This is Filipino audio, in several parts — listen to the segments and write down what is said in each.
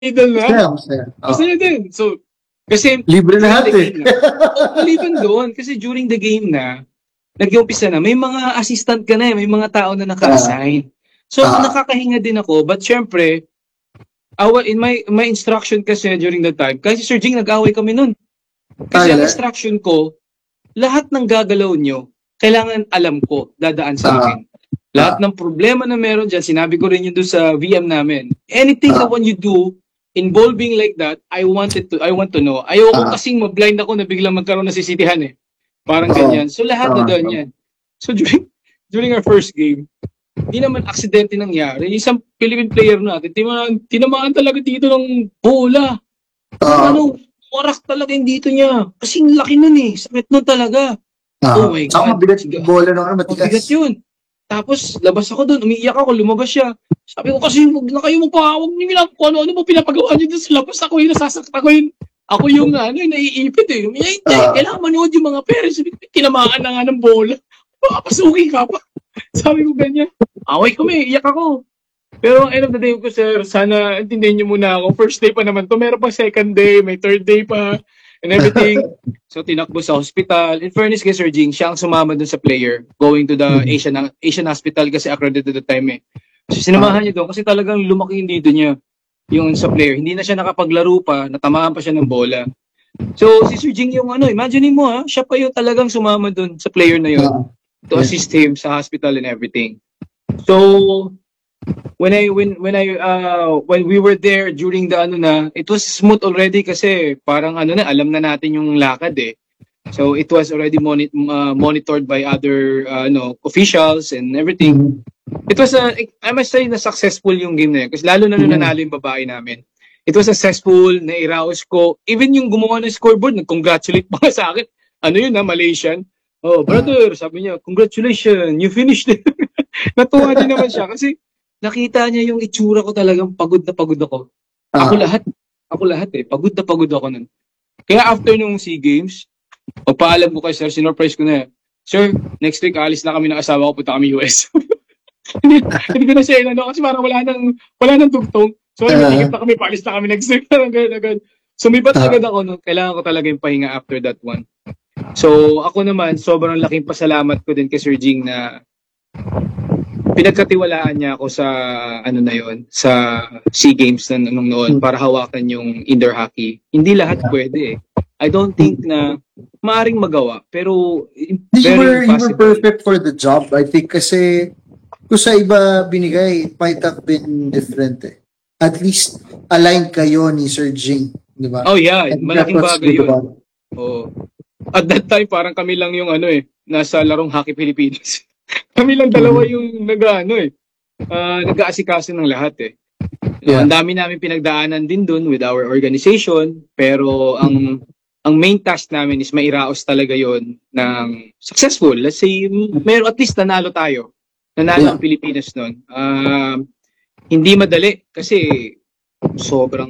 idol na. Masaya. Masaya din. So, kasi libre lahat eh. Maliban doon, kasi during the game na, nag-umpisa na, may mga assistant ka na eh, may mga tao na naka-assign. So, nakakahinga din ako, but syempre, in my instruction kasi during that time, kasi Sir Jing, nag-away kami nun. Kasi ang instruction ko, lahat ng gagalaw nyo, kailangan alam ko, dadaan sa akin. Lahat ng problema na meron dyan, sinabi ko rin yun doon sa VM namin. Anything that when you do, involving like that, I want to know. Ayoko kasing ma-blind ako na biglang magkaroon na sisitihan eh. Parang ganyan. So lahat na doon yan. So during our first game, hindi naman aksidente nangyari. Isang Philippine player natin, tinamaan talaga dito ng bola. Warak talaga yung dito niya. Kasing laki nun eh. Sakit nun talaga. Oh my God. Saka mabigat yung bola nung matigas. Mabigat yun. Tapos, labas ako doon, umiiyak ako, lumabas siya. Sabi ko kasi, huwag na kayo magpahawag niyo kung ano mo pinapagawa niyo doon sa labas. Ako yung nasasakta ko yun. Ako yung naiipit eh. Kailangan manood yung mga parents. Tinamaan na nga ng bola. Papasukin ka pa. Sabi ko ganyan. Away kami, iyak ako. Pero end of the day ko, sir, sana intindihin niyo muna ako. First day pa naman to. Meron pa second day, may third day pa, and everything. So, tinakbo sa hospital. In fairness kay Sir Jing, siya ang sumama dun sa player going to the Asian Hospital kasi accredited at the time eh. So, sinamahan niya doon kasi talagang lumaki yung dito niya yung sa player. Hindi na siya nakapaglaro pa, natamaan pa siya ng bola. So, si Sir Jing yung imagine mo siya pa yung talagang sumama dun sa player na yun to assist him sa hospital and everything. So, when we were there during the it was smooth already kasi parang alam na natin yung lakad eh. So it was already monitored by other officials and everything. It was I must say na successful yung game na yun kasi lalo na nanalo yung babae namin. It was successful, nairaos ko. Even yung gumawa ng scoreboard, nag-congratulate pa sa akin. Malaysian. Oh, brother, sabi niya, congratulations, you finished it. Natuwa din naman siya kasi nakita niya yung itsura ko talagang pagod na pagod ako. Ako lahat eh. Pagod na pagod ako nun. Kaya after nung SEA Games, pagpaalam ko kay sir, sinurprise ko na sir, next week alis na kami ng asawa ko, punta kami US. Hindi ko na siya kasi parang wala nang tugtong. So, matigit na kami, paalis na kami next week. Sumibat agad ako nun. Kailangan ko talaga yung pahinga after that one. So, ako naman, sobrang laking pasalamat ko din kay Sir Jing na pinagkatiwalaan niya ako sa sa SEA Games na nung noon para hawakan yung indoor hockey. Hindi lahat pwede eh. I don't think na maaring magawa, pero very you were perfect for the job. I think kasi kung sa iba binigay, it might have been different eh. At least aligned kayo ni Sir Jing, di ba? Oh yeah, malaking bagay yun. Oh. At that time parang kami lang yung nasa larong Hockey Pilipinas. Kami lang dalawa yung nag-aasikaso ng lahat eh. Yeah. Ang dami namin pinagdaanan din dun with our organization, pero ang main task namin is mairaos talaga yon ng successful. Let's say, at least nanalo tayo. Nanalo ang Pilipinas nun. Hindi madali kasi sobrang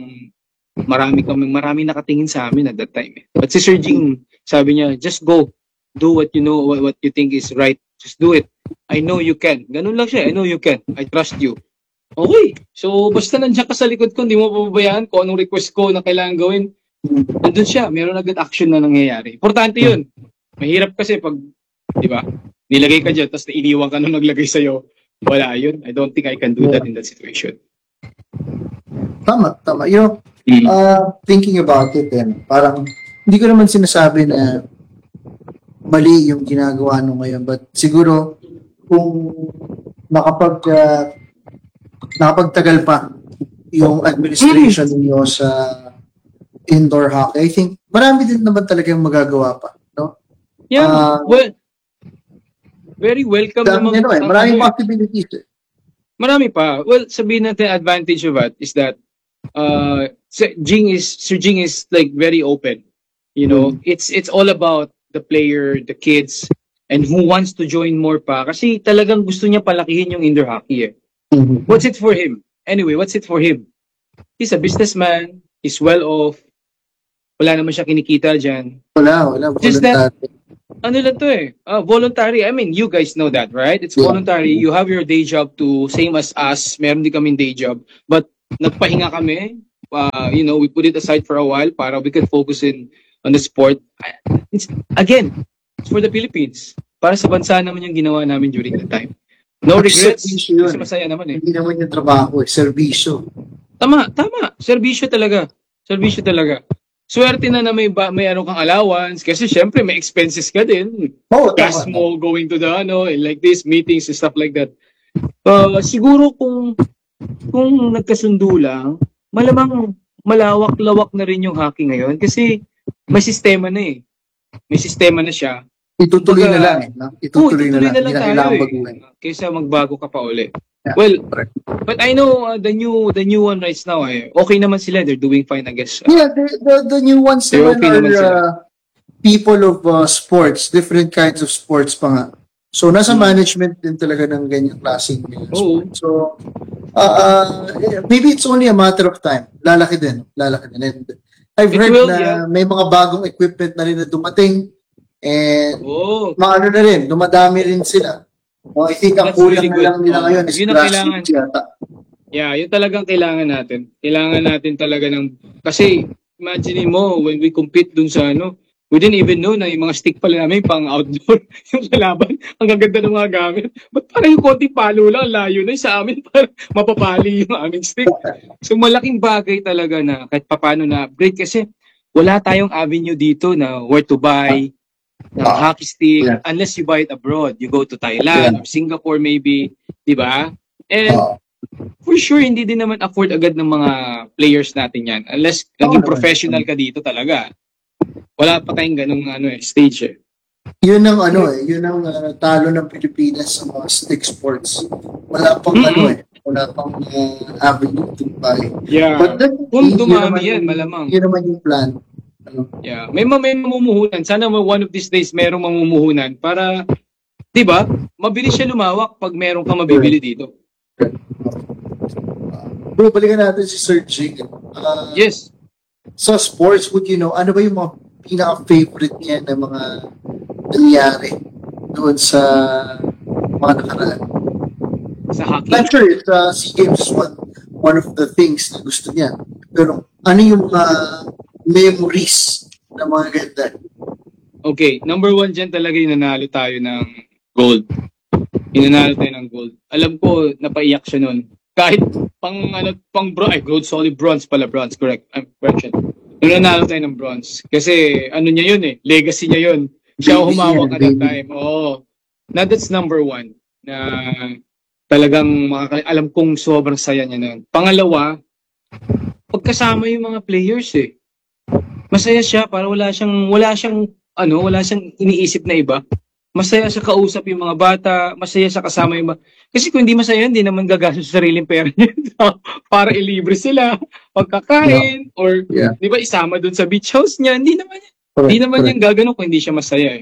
marami nakatingin sa amin at that time. But si Sir Jing, sabi niya, just go. Do what you know, what you think is right. Just do it. I know you can. Ganun lang siya. I know you can. I trust you. Okay. So, basta nandiyan ka sa likod ko, hindi mo pababayaan kung anong request ko na kailangan gawin. Nandun siya. Meron agad action na nangyayari. Importante yun. Mahirap kasi pag, di ba, nilagay ka dyan, tapos iniwan ka nung naglagay sa'yo. Wala yun. I don't think I can do that in that situation. Tama. You know, thinking about it, parang, hindi ko naman sinasabi na mali yung ginagawa nung ngayon, but siguro kung nakapagtagal pa yung administration niyo sa indoor hockey, I think marami din naman talaga yung magagawa pa, no? Yeah, very welcome naman. Maraming possibilities eh. Marami pa. Well, sabihin natin advantage of that is that Sir Jing is like very open. You know, it's all about the player, the kids, and who wants to join more pa. Kasi talagang gusto niya palakihin yung indoor hockey eh. What's it for him? Anyway, what's it for him? He's a businessman. He's well off. Wala naman siya kinikita dyan. Wala. Just that, lang to eh. Voluntary. I mean, you guys know that, right? It's voluntary. You have your day job too. Same as us. Meron din kaming day job. But nagpahinga kami. we put it aside for a while para we can focus on the sport. Again, it's for the Philippines. Para sa bansa naman yung ginawa namin during that time. No regrets. Serbisyo Kasi yun. masaya naman eh. Hindi naman yung trabaho, serbisyo. Tama. Serbisyo talaga. Swerte na may ano kang allowance kasi syempre may expenses ka din. Oo, Gas tama. mo going to the like this meetings and stuff like that. Siguro kung nagkasundo lang, malamang malawak-lawak na rin yung hockey ngayon kasi may sistema na eh. May sistema na siya. Itutuloy na Kumbaga, lang. No? Itutuloy na lang. Hindi na tayo kailangan eh. baguhin. Kaysa magbago ka pa uli. Yeah, Well, correct. but I know the new one right now okay naman sila. They're doing fine, I guess. Yeah, the new ones They're naman okay naman sila. are people of sports, different kinds of sports pa nga. So, nasa management din talaga ng ganyang klaseng Oo. sport. So, maybe it's only a matter of time. Lalaki din. And I've It heard will, na yeah. may mga bagong equipment na rin na dumating and Oh, maano na rin, dumadami rin sila. I think ang That's kulang really na lang good. nila ngayon is Yun ang grassroots yata. yeah, yun talagang kailangan natin. Kailangan natin talaga kasi imagine mo when we compete dun sa we didn't even know na yung mga stick pala namin pang outdoor yung kalaban. Ang gaganda ng mga gamit. Ba't parang yung konting palo lang, layo na sa amin para mapapali yung aming stick. So malaking bagay talaga na kahit papano na upgrade kasi wala tayong avenue dito na where to buy ng hockey stick unless you buy it abroad. You go to Thailand or Singapore maybe, di ba? And for sure, hindi din naman afford agad ng mga players natin yan. Unless naging professional ka dito talaga. Wala pa tayong ganung stage eh. Yun ang yun ang talo ng Pilipinas sa mga stick sports. Wala pang wala pang avenue to buy. Yeah. But Kung dumami yan, malamang. Yun naman yung plan. Yeah. May mamumuhunan. Sana one of these days merong mamumuhunan para, di ba, mabilis siya lumawak pag merong ka mabibili dito. Bro, balikan natin si Sir Jig. Yes. Sa sports, would you know, ano ba yung mga pinaka-favorite niya na mga nangyari doon sa mga nakaraan? Sa hockey. I'm sure SEA Games is one of the things na gusto niya. Pero ano yung mga memories na mga ganda? Okay, number 1 dyan talaga yung nanalo tayo ng gold. Inanalo tayo ng gold. Alam ko, napaiyak siya nun. Kahit gold, solid bronze pala, bronze, correct. Correction. Nung nanalo tayo ng bronze. Kasi, niya yun legacy niya yun. Siya humawak at that time. Oo. Now, that's number 1. Na talagang alam kong sobrang saya niya nun. Pangalawa, pagkasama yung mga players Masaya siya para wala siyang iniisip na iba. Masaya siya kausap yung mga bata, masaya siya kasama yung kasi kung hindi masaya, hindi naman gagastos sa sariling pera niya para ilibre sila, pagkakain, or di ba isama dun sa beach house niya, hindi naman yung gagano kung hindi siya masaya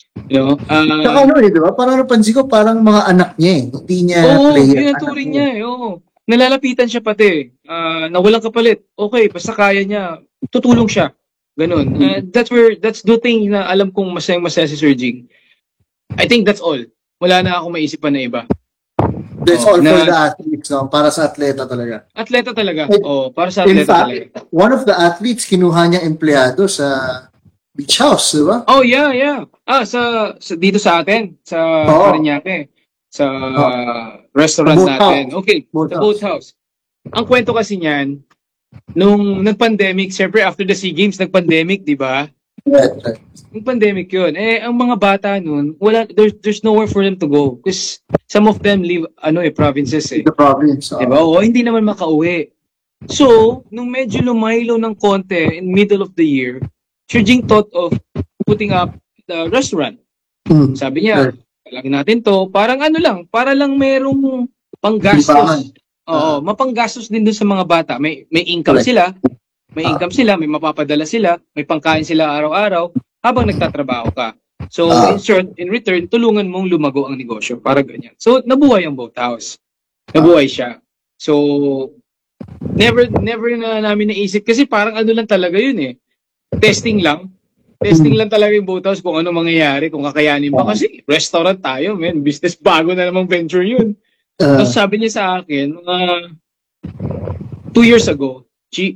Saka di ba? Parang napansin ko, parang mga anak niya hindi niya player. Oo, pinaturing niya Nalalapitan siya pati, na walang kapalit. Okay, basta kaya niya, tutulong siya. Ganun. That's the thing na alam kong masaya si Sir Jing. I think that's all. Wala na akong maisip pa na iba. That's all for the athletes, Para sa atleta talaga. Atleta talaga. Para sa atleta talaga. One of the athletes, kinuha niya empleyado sa beach house, di ba? Oh, yeah. Dito sa atin, sa Parañaque. Sa restaurant natin. Okay, the boat house. Ang kwento kasi niyan, nung nag-pandemic, syempre after the SEA Games, nag-pandemic, di ba? Right. Yung pandemic yun. Ang mga bata nun, there's nowhere for them to go. Because some of them live, provinces The province. Diba? Hindi naman makauwi. So, nung medyo lumaylo ng konti in middle of the year, Sir Jing thought of putting up the restaurant. Sabi niya, lagyan natin to, parang para lang merong panggastos. Mapanggastos din dun sa mga bata. May income sila. May income sila, may mapapadala sila, may pangkain sila araw-araw habang nagtatrabaho ka. So, in return, tulungan mong lumago ang negosyo. Para ganyan. So, nabuhay ang boat house. Nabuhay siya. So, never na namin naisip. Kasi parang lang talaga yun Testing lang. Testing lang talaga yung boat house kung ano mangyayari, kung kakayanin ba. Kasi restaurant tayo, business bago na namang venture yun. Tapos sabi niya sa akin, 2 years ago,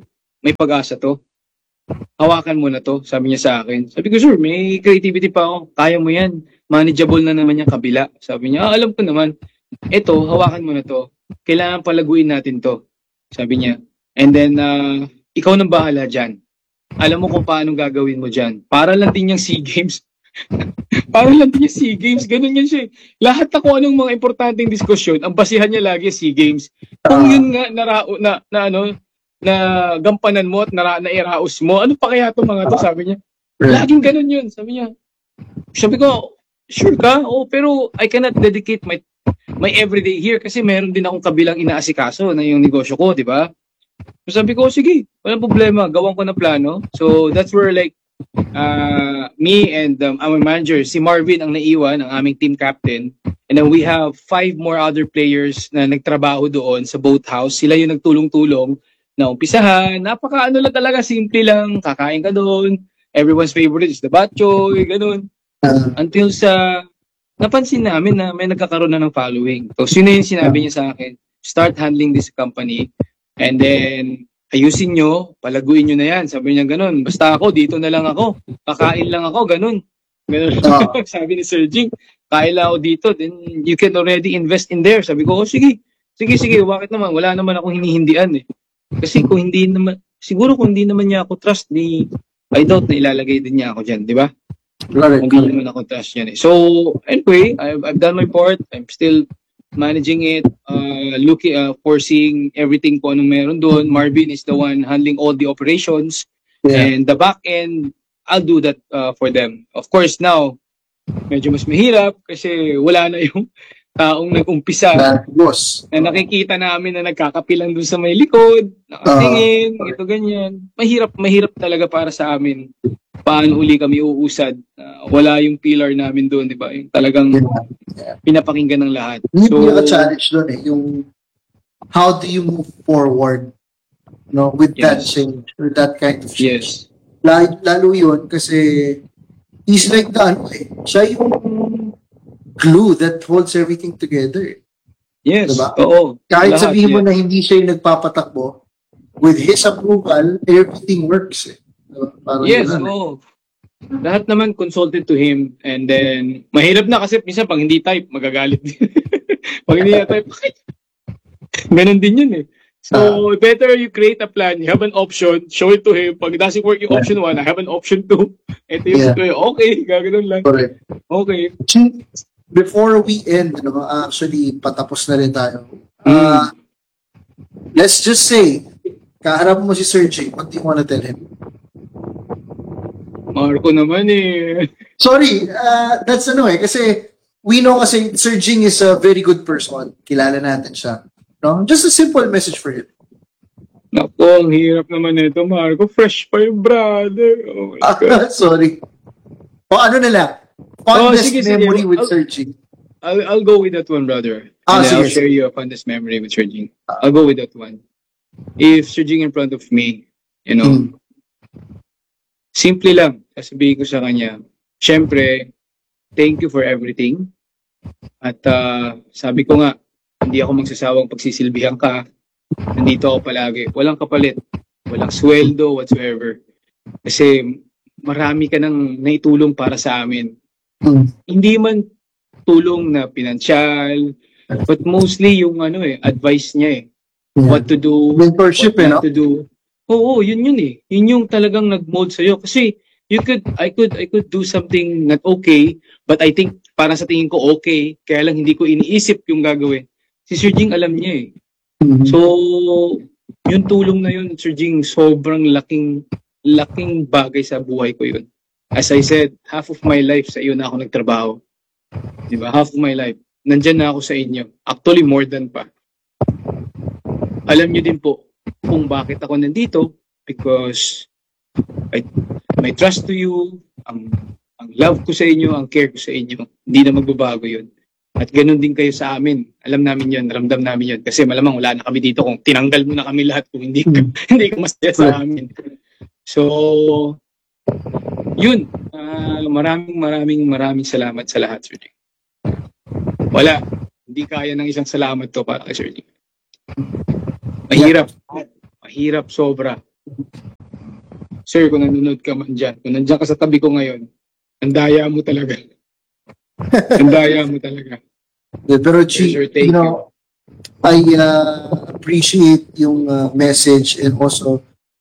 may pag-asa to. Hawakan mo na to, sabi niya sa akin. Sabi ko, sir, may creativity pa ako. Kaya mo yan. Manageable na naman yung kabila. Sabi niya, alam ko naman. Ito, hawakan mo na to. Kailangan palaguin natin to. Sabi niya. And then, ikaw nang bahala dyan. Alam mo kung paano gagawin mo dyan. Para lang din yung SEA Games. Para lang din yung SEA Games. Ganun yan siya. Lahat na kung anong mga importanteng diskusyon, ang basihan niya lagi SEA Games. Kung yun nga na gampanan mo at nairaos mo, ano pa kaya itong mga to, sabi niya. Laging ganun yun, sabi niya. Sabi ko, sure ka? Oh, pero I cannot dedicate my everyday here kasi meron din akong kabilang inaasikaso na yung negosyo ko, di ba? So sabi ko, sige, walang problema, gawan ko na plano. So that's where like me and our manager, si Marvin ang naiwan, ang aming team captain. And then we have 5 more other players na nagtrabaho doon sa boathouse. Sila yung nagtulong-tulong na umpisahan. Napaka-ano lang talaga, simple lang. Kakain ka doon. Everyone's favorite is the batchoy, ganun. Until sa napansin namin na may nagkakaroon na ng following. So, sino yung sinabi niya sa akin? Start handling this company and then ayusin nyo, palaguin nyo na yan. Sabi niya ganun. Basta ako, dito na lang ako. Kakain lang ako, ganun. Ganun. Sabi ni Sir Jing, kain lang ako dito, then you can already invest in there. Sabi ko, oh, sige, bakit naman? Wala naman akong hinihindian eh. Kasi kung hindi naman, siguro kung hindi naman niya ako trust, I doubt na ilalagay din niya ako dyan, di ba? Hindi naman ako trust yan eh. So, anyway, I've done my part. I'm still managing it, foreseeing everything po anong meron doon. Marvin is the one handling all the operations. Yeah. And the back end, I'll do that for them. Of course, now, medyo mas mahirap kasi wala na yung taong nag-umpisa na nakikita namin na nagkakapilang doon sa may likod, nakatingin, ito ganyan. Mahirap talaga para sa amin. Paano uli kami uusad? Wala yung pillar namin doon, di ba? Yung talagang pinapakinggan ng lahat. So, yung challenge doon eh, yung how do you move forward with that change, with that kind of change. Yes. Lalo yun kasi he's like siya yung glue that holds everything together. Yes, diba? Oo. Kahit sabihin mo na hindi siya yung nagpapatakbo, with his approval, everything works. Diba? Yes, oo. Lahat naman consulted to him and then mahirap na kasi minsan pag hindi type, magagalit din. Pag hindi na type, ganun din yun eh. So, better you create a plan, you have an option, show it to him. Pag doesn't work yung option 1, I have an option 2. Ito yung okay, gagano'n lang. Correct. Okay. Before we end, actually, patapos na rin tayo. Let's just say, kaharap mo si Sir Jing, what do you wanna tell him? Marco naman eh. Sorry, that's kasi we know kasi Sir Jing is a very good person. Kilala natin siya. No? Just a simple message for him. Naku, ang hirap naman ito, Marco. Fresh pa yung brother. Oh my God. Sorry. O ano na lang. Fondest memory with Sir Jing. I'll go with that one, brother. And I'll share you a fondest memory with Sir Jing. I'll go with that one. If Sir Jing in front of me, simple lang. Sasabihin ko sa kanya, syempre, thank you for everything. At sabi ko nga, hindi ako magsasawang pagsisilbihan ka. Nandito ako palagi. Walang kapalit. Walang sweldo whatsoever. Kasi marami ka nang naitulong para sa amin. Hindi man tulong na pinansyal, but mostly yung advice niya eh. What to do. Mentorship what to do. Oo, yun eh. Yun yung talagang nag-mold sa'yo. Kasi I could do something not okay, but I think para sa tingin ko okay, kaya lang hindi ko iniisip yung gagawin. Si Sir Jing alam niya eh. So, yung tulong na yun, Sir Jing, sobrang laking bagay sa buhay ko yun. As I said, half of my life sa iyo na ako nagtrabaho. Diba? Half of my life. Nandyan na ako sa inyo. Actually, more than pa. Alam niyo din po kung bakit ako nandito because my trust to you, ang love ko sa inyo, ang care ko sa inyo, hindi na magbabago yun. At ganun din kayo sa amin. Alam namin yun, ramdam namin yun. Kasi malamang wala na kami dito kung tinanggal mo na kami lahat kung hindi ka masaya sa amin. So, yun. Maraming salamat sa lahat, Sir Jing. Wala. Hindi kaya ng isang salamat to para kay Sir Jing. Mahirap sobra. Sir, kung nanonood ka man dyan, kung nandiyan ka sa tabi ko ngayon, ang daya mo talaga. Ang daya mo talaga. Pero Sir, Chi, thank I appreciate yung message and also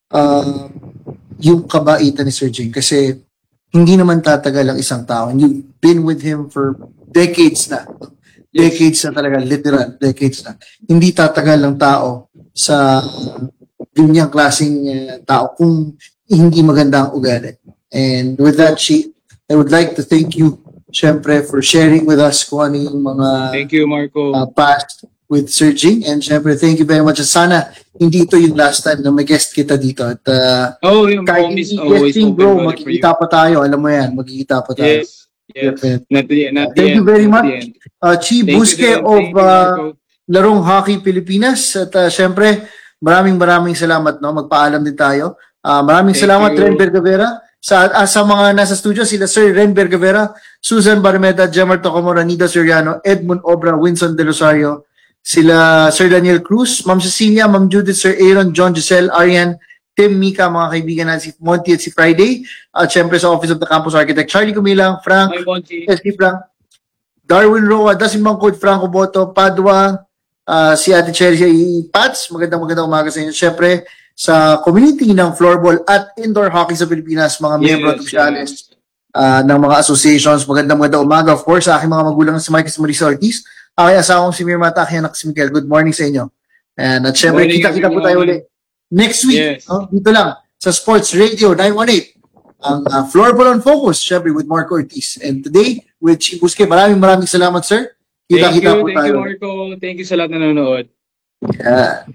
yung kabaitan ni Sir Jing kasi hindi naman tatagal ang isang tao. And you've been with him for decades na. Decades na talaga, literal, decades na. Hindi tatagal ang tao sa ganyang klaseng tao kung hindi maganda ang ugali. And with that, Chi, I would like to thank you, syempre, for sharing with us kung ano yung mga Thank you, Marco. past with Sir Jing. And syempre, thank you very much. Sana hindi ito yung last time na may guest kita dito. At Yung kahit home is hindi always guesting, open, bro, brother, for you. magkikita pa tayo. Alam mo yan, magkikita pa tayo. Yes. Yes. Not the end. Thank you very not much. the end. Chi Thank you, Busque sir. of Thank you, Marco. Larong Hockey Pilipinas. At syempre, maraming salamat. No? Magpaalam din tayo. Maraming Thank salamat, you. Ren Bergavera. Sa mga nasa studio, sila Sir Ren Bergavera, Susan Barmeda, Jemar Tocomora, Nida Soriano, Edmund Obra, Winston De Rosario, sila Sir Daniel Cruz, Ma'am Cecilia, Ma'am Judith, Sir Aaron, John Giselle, Arian, Tim, Mika, mga kaibigan natin, si Monty at si Friday, at syempre sa Office of the Campus Architect, Charlie Kumilang, Frank, Hi, Monty. SC Frank, Darwin Roa, Dasim Code, Franco Boto, Padua, si Ate Chelsea Pats, magandang umaga sa inyo. Syempre, sa community ng floorball at indoor hockey sa Pilipinas, mga miyembro at opisyalis ng mga associations, magandang umaga. Of course, sa aking mga magulang si Mike Marisa Ortiz, aking asawang si Mirma at aking anak si Miguel. Good morning sa inyo. And at syempre, Morning, kita-kita po everyone. tayo ulit next week. Yes. Dito lang, sa Sports Radio 918, ang Floorball on Focus, syempre with Marco Ortiz. And today, with Chi Busque, maraming salamat, sir. Kita-kita po Thank tayo. you, Marco. Thank you sa lahat na nanonood. Yeah.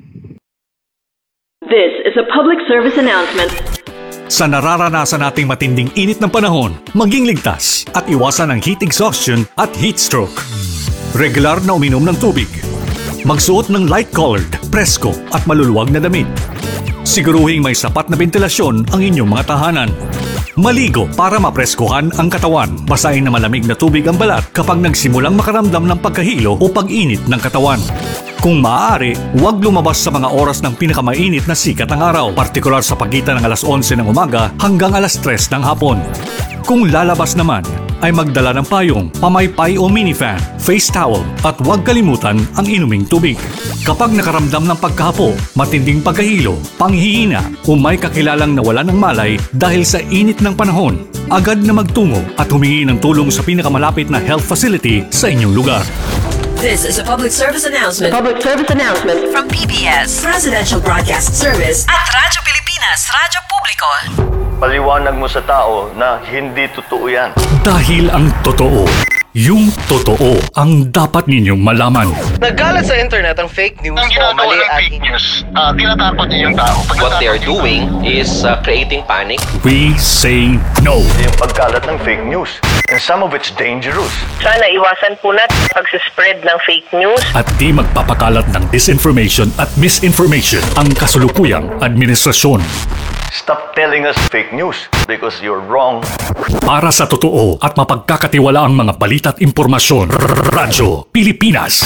This is a public service announcement. Sa nararanasan nating matinding init ng panahon, maging ligtas at iwasan ang heat exhaustion at heat stroke. Regular na uminom ng tubig. Magsuot ng light-colored, presko at maluluwag na damit. Siguruhing may sapat na ventilasyon ang inyong mga tahanan. Maligo para mapreskuhan ang katawan. Basahin na malamig na tubig ang balat kapag nagsimulang makaramdam ng pagkahilo o pag-init ng katawan. Kung maaari, huwag lumabas sa mga oras ng pinakamainit na sikat ng araw, partikular sa pagitan ng alas 11 ng umaga hanggang alas 3 ng hapon. Kung lalabas naman, ay magdala ng payong, pamaypay o minifan, face towel at huwag kalimutan ang inuming tubig. Kapag nakaramdam ng pagkahapo, matinding pagkahilo, panghihina o may kakilalang nawalan ng malay dahil sa init ng panahon, agad na magtungo at humingi ng tulong sa pinakamalapit na health facility sa inyong lugar. This is a public service announcement Public service announcement. from PBS, Presidential Broadcast Service at Radyo Pilipinas, Radyo Publiko. Paliwanag mo sa tao na hindi totoo yan. Dahil ang totoo, yung totoo ang dapat ninyong malaman. Nagkalat sa internet ang fake news Ang o ginagawa mali ng at fake news, tinatakot niyo yung tao. What they are doing is creating panic. We say no. Yung pagkalat ng fake news. And some of it's dangerous. Sana iwasan po natin pag-spread ng fake news. At di magpapakalat ng disinformation at misinformation ang kasulukuyang administrasyon. Stop telling us fake news because you're wrong. Para sa totoo at mapagkakatiwalaang mga balita at impormasyon, Radyo Pilipinas.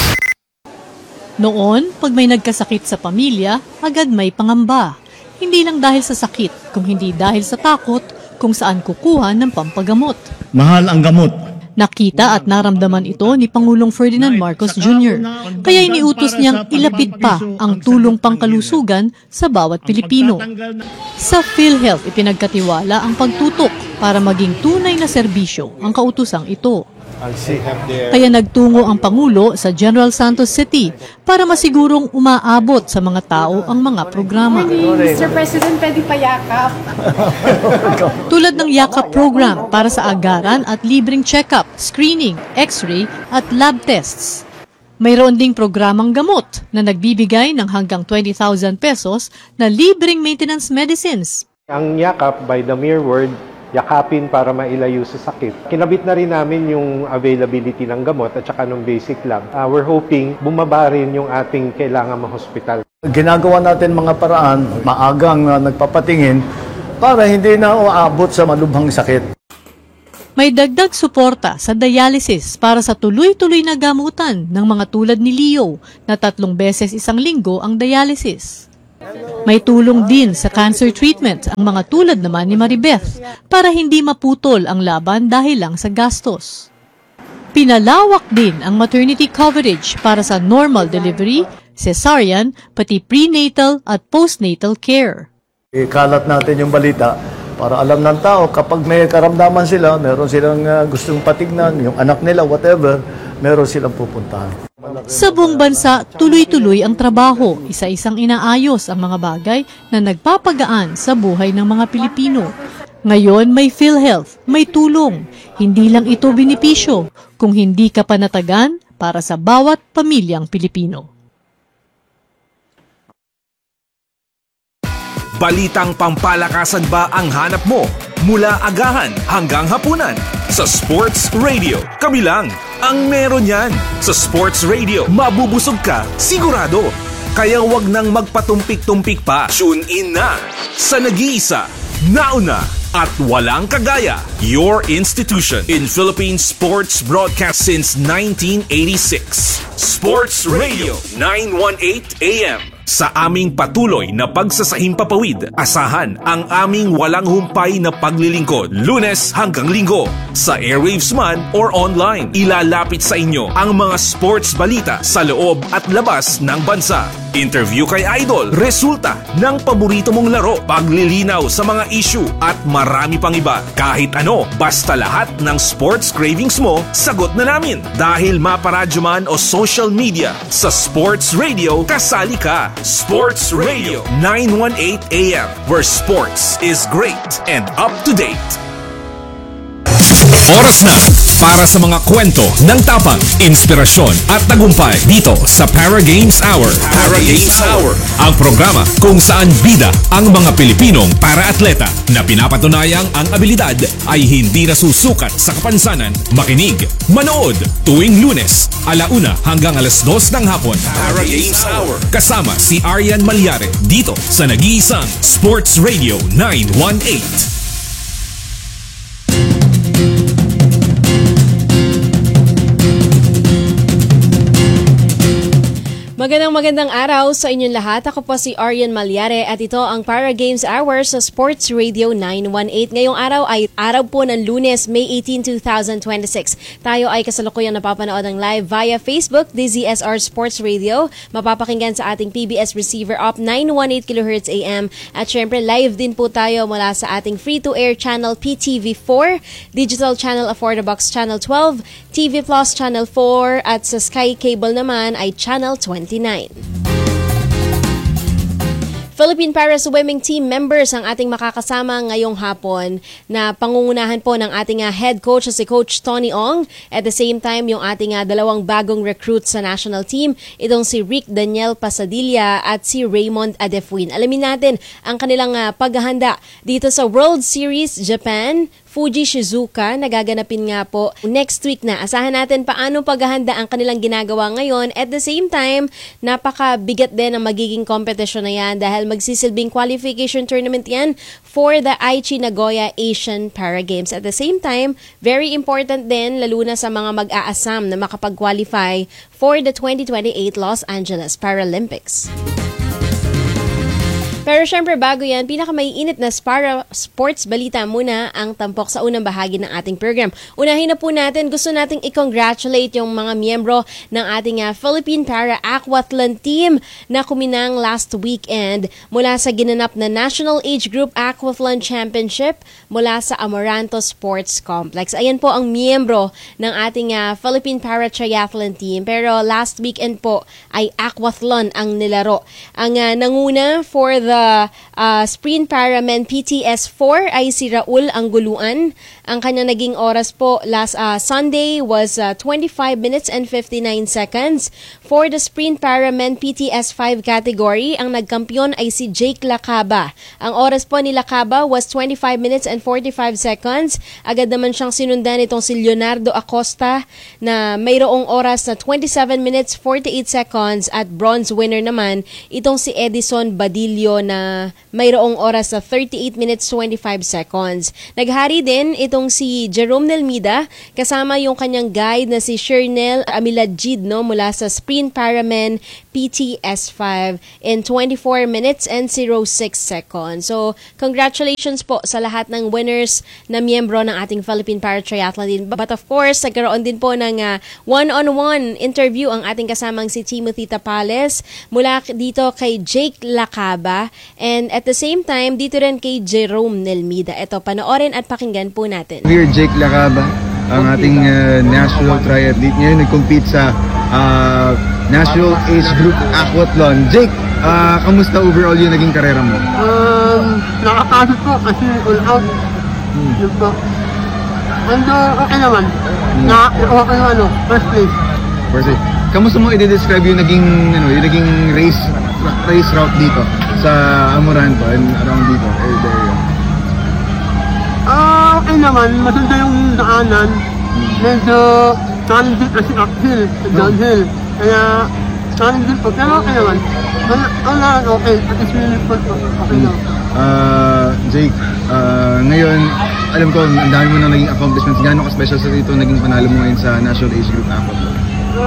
Noon, pag may nagkasakit sa pamilya, agad may pangamba. Hindi lang dahil sa sakit, kung hindi dahil sa takot kung saan kukuha ng pampagamot. Mahal ang gamot. Nakita at naramdaman ito ni Pangulong Ferdinand Marcos Jr. Kaya iniutos niyang ilapit pa ang tulong pangkalusugan sa bawat Pilipino. Sa PhilHealth, ipinagkatiwala ang pagtutok para maging tunay na serbisyo ang kautusang ito. Kaya nagtungo ang Pangulo sa General Santos City para masigurong umaabot sa mga tao ang mga programa. Mr. President, pwede payakap. Tulad ng Yakap program para sa agaran at libreng check-up, screening, x-ray at lab tests. Mayroon ding programang gamot na nagbibigay ng hanggang 20,000 pesos na libreng maintenance medicines. Ang yakap, by the mere word, yakapin para mailayo sa sakit. Kinabit na rin namin yung availability ng gamot at saka ng basic lab. We're hoping bumaba rin yung ating kailangan ma-hospital. Ginagawa natin mga paraan, maagang nagpapatingin para hindi na uabot sa malubhang sakit. May dagdag suporta sa dialysis para sa tuloy-tuloy na gamutan ng mga tulad ni Leo na 3 beses isang linggo ang dialysis. May tulong din sa cancer treatment ang mga tulad naman ni Maribeth para hindi maputol ang laban dahil lang sa gastos. Pinalawak din ang maternity coverage para sa normal delivery, cesarean, pati prenatal at postnatal care. Ikalat natin yung balita para alam ng tao kapag may karamdaman sila, meron silang gustong patignan, yung anak nila, whatever, meron silang pupuntahan. Sa buong bansa, tuloy-tuloy ang trabaho, isa-isang inaayos ang mga bagay na nagpapagaan sa buhay ng mga Pilipino. Ngayon may PhilHealth, may tulong. Hindi lang ito benepisyo, kung hindi ka panatagan para sa bawat pamilyang Pilipino. Balitang pampalakasan ba ang hanap mo? Mula agahan hanggang hapunan. Sa Sports Radio, kami lang ang meron yan. Sa Sports Radio, mabubusog ka, sigurado. Kaya wag nang magpatumpik-tumpik pa. Tune in na sa nag-iisa, nauna, at walang kagaya. Your institution in Philippine sports broadcast since 1986. Sports Radio 918 AM. Sa aming patuloy na pagsasahimpapawid, asahan ang aming walang humpay na paglilingkod, Lunes hanggang Linggo. Sa airwaves man or online, ilalapit sa inyo ang mga sports balita sa loob at labas ng bansa. Interview kay Idol, resulta ng paborito mong laro, paglilinaw sa mga issue at marami pang iba. Kahit ano, basta lahat ng sports cravings mo, sagot na namin. Dahil maparadyo man o social media, sa Sports Radio, kasali ka. Sports Radio 918 AM, where sports is great and up to date. Oras na para sa mga kwento ng tapang, inspirasyon at tagumpay dito sa Para Games Hour. Para Games Hour, ang programa kung saan bida ang mga Pilipinong para-atleta na pinapatunayang ang abilidad ay hindi nasusukat sa kapansanan. Makinig, manood tuwing Lunes, 1:00 hanggang 2:00 ng hapon. Para Games Hour, kasama si Arian Malyare dito sa nag-iisang Sports Radio 918. Magandang araw sa inyong lahat. Ako po si Arian Malyare at ito ang Para Games Hour sa Sports Radio 918. Ngayong araw ay araw po ng Lunes, May 18, 2026. Tayo ay kasalukuyang napapanood ng live via Facebook, DZSR Sports Radio. Mapapakinggan sa ating PBS receiver up 918 kHz AM. At syempre live din po tayo mula sa ating free-to-air channel PTV4, digital channel of the Box Channel 12, TV Plus Channel 4 at sa Sky Cable naman ay Channel 29. Philippine Para Swimming Team members ang ating makakasama ngayong hapon na pangungunahan po ng ating head coach si Coach Tony Ong. At the same time, yung ating dalawang bagong recruits sa national team, itong si Rick Daniel Pasadilla at si Raymond Adefuin. Alamin natin ang kanilang paghahanda dito sa World Series Japan Fuji Shizuoka, nagaganapin nga po next week na. Asahan natin paano paghahanda ang kanilang ginagawa ngayon. At the same time, napakabigat din ang magiging competition na yan dahil magsisilbing qualification tournament yan for the Aichi Nagoya Asian Para Games. At the same time, very important din, lalo na sa mga mag-aasam na makapag-qualify for the 2028 Los Angeles Paralympics. Pero syempre bago yan, pinakamaiinit na sports balita muna ang tampok sa unang bahagi ng ating program. Unahin na po natin, gusto nating i-congratulate yung mga miyembro ng ating Philippine Para Aquathlon team na kuminang last weekend mula sa ginanap na National Age Group Aquathlon Championship mula sa Amaranto Sports Complex. Ayan po ang miyembro ng ating Philippine Para Triathlon team. Pero last weekend po ay aquathlon ang nilaro. Ang nanguna for the Sprint Para Men PTS4 ay si Raul Angguluan. Ang kanya naging oras po last Sunday was 25 minutes and 59 seconds. For the Sprint Para Men PTS5 category, ang nagkampiyon ay si Jake Lacaba. Ang oras po ni Lacaba was 25 minutes and 45 seconds. Agad naman siyang sinundan itong si Leonardo Acosta na mayroong oras na 27 minutes 48 seconds at bronze winner naman itong si Edison Badillo na mayroong oras sa 38 minutes 25 seconds. Naghari din itong si Jerome Nelmida kasama yung kanyang guide na si Shernel Amiladjid mula sa Sprint Paraman PTS5 in 24 minutes and 06 seconds. So, congratulations po sa lahat ng winners na miyembro ng ating Philippine Para Triathlon din. But of course, nagkaroon din po ng one-on-one interview ang ating kasamang si Timothy Tapales mula dito kay Jake Lacaba and at the same time dito rin kay Jerome Nelmida. Ito, panoorin at pakinggan po natin. We're Jake Lacaba, ang ating national triathlete ngayon, nag-compete sa National Age Group Aquathlon. Jake, kamusta overall yung naging karera mo? Nakakasot po kasi all out. Yun po. Okay naman. Nakuha ko yung first place. First place. Kamusta mo i-describe yung naging race route dito sa Amoranto and around dito, the area? Okay naman. Masunda yung daanan. Medyo challenging kasi uphill, downhill. Kaya challenging po. Pero okay naman. Okay. At least okay na. Jake, ngayon, alam ko, ang dami mo na naging accomplishments. Gaano ka-special sa ito naging panalo mo ngayon sa National Age Group Aquathlon?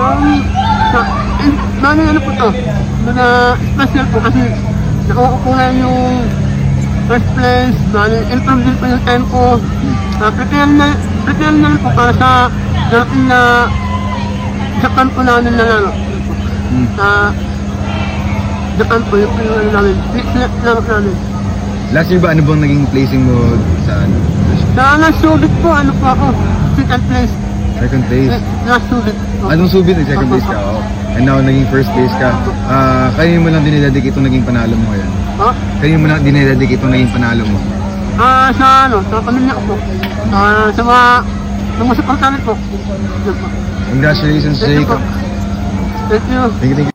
Ano po to? Special po kasi nakuha ko na yung first place, improve din po yung time ko. Prepare na rin po para sa dating na Japan po namin na Japan po yung namin. Namin. Last year ba, ano bang naging placing mo sa ano? Sa Subic po, ano po ako? Second place. Second place? Last Subic. Anong Subic? Second place ka? Oh. And now, naging first place ka. Kaya mo lang dinidedicate itong naging panalo mo ngayon? Kaya mo lang dinidedicate itong naging panalo mo? Sa pamilya ko po. Sa mga supportanan po. Congratulations, Jake. Thank you. Thank you.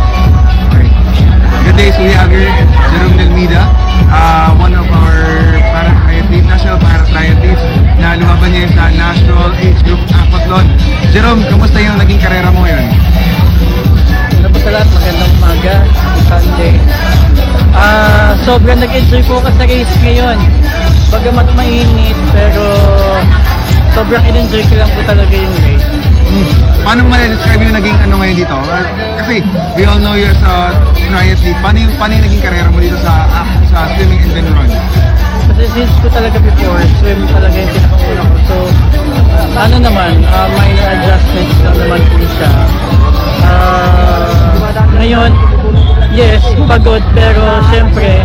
Good day, so we have here Jerome Nelmida, one of our national para-triathletes na lumaban niya sa National Age Group Aquathlon. Jerome, kamusta yung naging karera mo ngayon? Ano po sa lahat, magandang umaga, Sunday. Sobrang nag-enjoy po kasi sa race ngayon. Bagamat mainit, pero sobrang in-enjoy ko lang po talaga yung race. Paano mo na-describe yung naging ano ngayon dito? Kasi we all know you're a triathlete. Paano yung naging karera mo dito sa swimming and then run? Kasi since ko talaga before, swim talaga yung pinakauna ko. So, minor adjustments lang naman po siya. Ngayon, yes, pagod, pero syempre,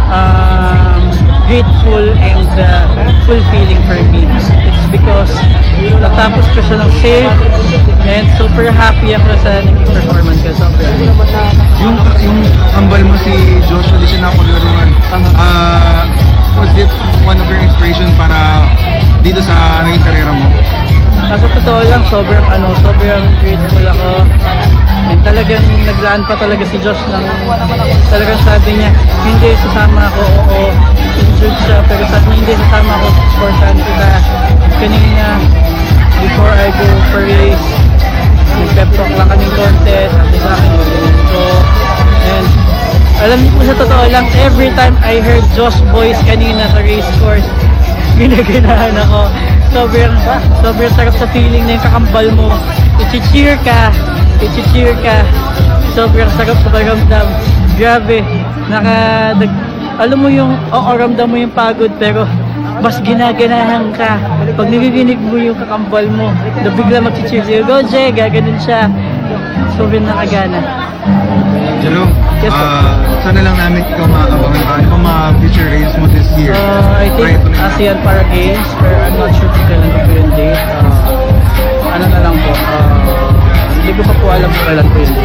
grateful and fulfilling for me. It's because natapos ko siya ng safe and super happy ako sa naging performance ko. Yung kambal mo si Joshua, di siya napagaluhan. Was it one of your inspiration para dito sa naging karera mo? Sa totoo lang, sobrang grateful ako. And talagang naglaan pa talaga si Josh ng talagang sabi niya, hindi sasama ako, oo, injured siya, pero sabi niya, hindi sasama ako, supportan kita. Kanina, before I go for race, nag-pep talk lang kaming konti, sabi sa akin, so, and alam niyo po sa totoo lang, every time I heard Josh voice kanina sa race course, ginaganahan ako. Sobrang sarap sa feeling na yung kakambal mo. I-cheer ka. Sobrang sarap sa pakiramdam. Grabe. Alam mo yung, ramdam mo yung pagod, pero mas ginaganahan ka. Pag narinig mo yung kakambal mo, bigla mag-cheer sa'yo. Go, Jay! Gaganon siya. Sobrang nakagana. Jerome, sana lang namin ikaw makakabangan ka. Ano pa mga future races mo this year? I think ASEAN Para Games, pero I'm not sure kung kailan ko yung date. Ano na lang po, hindi ko pa po alam kung kailan ko yung date.